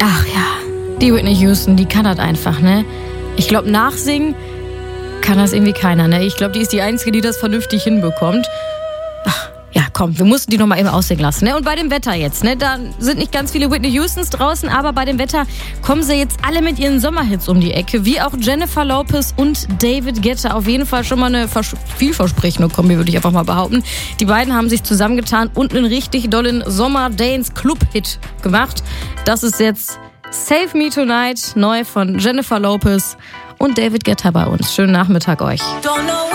Ach ja, die Whitney Houston, die kann das einfach, ne? Ich glaube, nachsingen kann das irgendwie keiner, ne? Ich glaube, die ist die Einzige, die das vernünftig hinbekommt. Ach, ja, komm, wir mussten die noch mal eben aussingen lassen, ne? Und bei dem Wetter jetzt, ne? Da sind nicht ganz viele Whitney Houstons draußen, aber bei dem Wetter kommen sie jetzt alle mit ihren Sommerhits um die Ecke, wie auch Jennifer Lopez und David Guetta. Auf jeden Fall schon mal eine vielversprechende Kombi, würde ich einfach mal behaupten. Die beiden haben sich zusammengetan und einen richtig dollen Sommer-Dance-Club-Hit gemacht. Das ist jetzt Save Me Tonight, neu von Jennifer Lopez und David Guetta bei uns. Schönen Nachmittag euch.